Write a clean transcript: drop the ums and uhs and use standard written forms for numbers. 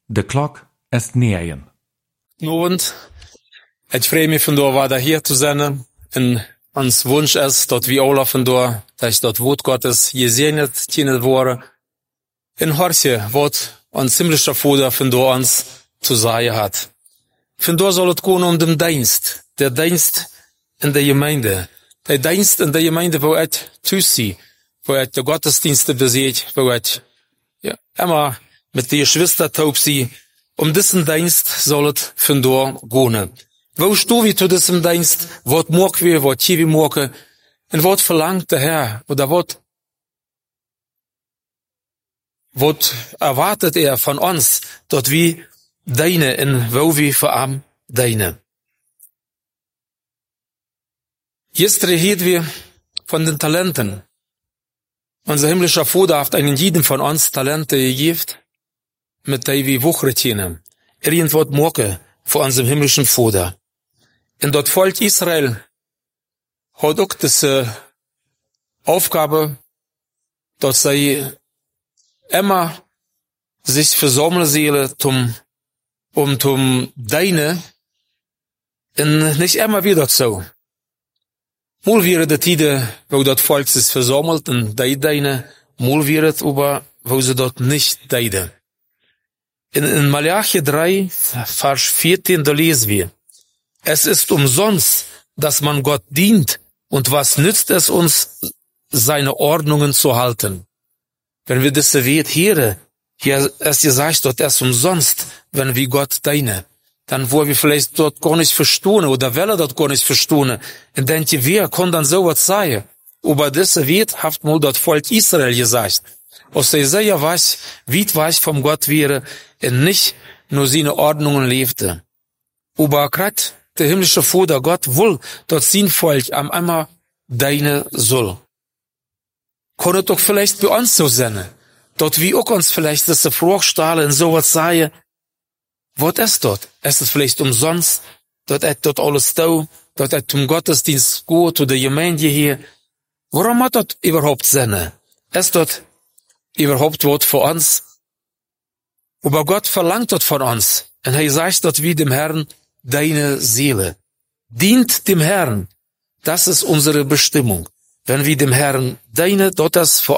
De klok est 9. Novend, ik vrij me vandoor waar hier te zijn. En ons wunsch is dat we alle vandoor, dat dat woord Gottes gesegnet tjenen worden. En hoortje wat ons himmlische Vader vandoor ons te zeggen hat. Vandoor zal het gaan om de dienst. Der dienst in de gemeinde. Der dienst in de gemeinde waar het thuis waar het de godsdiensten beziet, waar het immer met de geschwister taub zie. Um diesen dienst zal het vandoor gaan. Wo stu wie zu diesem dienst? Wat mogen wir, wat je mogen? En wat verlangt der Herr? Oder wat erwartet von uns, dat wir dienen en wo wir voor hem dienen? Gestern hielten wir von den Talenten. Unser himmlischer Vater hat einen jeden von uns Talente gegeben, mit denen wir wuchern können. Irgendwas morgen für unseren himmlischen Vater. Und das Volk Israel hat auch diese Aufgabe, dass sie immer sich versammeln sollen, zum dienen, und nicht immer wieder so. Mal wäre die Tide, wo das Volk sich versammelt und dienen, mal wäre es aber, wo sie dort nicht dienen. In Malachi 3, Vers 14, da lesen wir: Es ist umsonst, dass man Gott dient, und was nützt es uns, seine Ordnungen zu halten? Wenn wir das hören, hier ist gesagt, dort ist umsonst, wenn wir Gott dienen. Dann wollen wir vielleicht dort gar nicht verstehen, oder wollen dort gar nicht verstehen. Und denke, wer kann dann sowas sagen? Aber das hat mal das Volk Israel gesagt. Als sie sehr weit vom Gott wäre, und nicht nur seine Ordnungen lebte. Aber gerade der himmlische Vater Gott will, dass sein Volk am einmal dienen soll. Kann es doch vielleicht bei uns so sein, dass wir auch uns vielleicht diese Frage stellen und sowas sagen: Was ist dort? Ist es vielleicht umsonst, dass dort alles da, dass zum Gottesdienst geht, zu der Gemeinde hier? Warum hat das überhaupt Sinn? Ist dort überhaupt was für uns? Aber Gott verlangt das von uns. Und er sagt, dass wir dem Herrn deine Seele dient dem Herrn. Das ist unsere Bestimmung. Wenn wir dem Herrn dienen, dort ist für